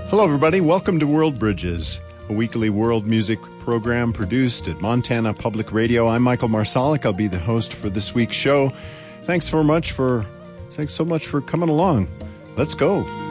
Hello, everybody. Welcome to World Bridges, a weekly world music program produced at Montana Public Radio. I'm Michael Marsalic. I'll be the host for this week's show. Thanks so much for coming along. Let's go.